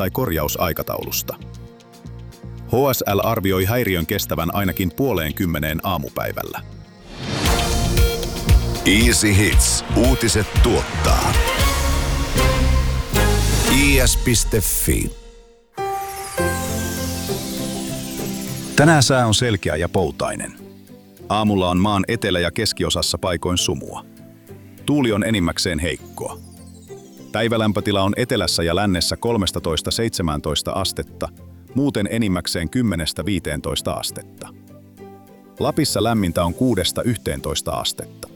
tai korjausaikataulusta. HSL arvioi häiriön kestävän ainakin 9:30 aamupäivällä. Easy Hits. Uutiset tuottaa. is.fi. Tänään sää on selkeä ja poutainen. Aamulla on maan etelä- ja keskiosassa paikoin sumua. Tuuli on enimmäkseen heikkoa. Päivälämpötila on etelässä ja lännessä 13–17 astetta, muuten enimmäkseen 10–15 astetta. Lapissa lämmintä on 6–11 astetta.